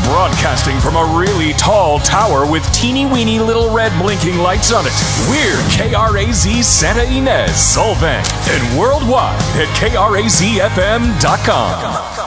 Broadcasting from a really tall tower with teeny weeny little red blinking lights on it, we're KRAZ Santa Ynez, Solvang, and worldwide at KRAZFM.com.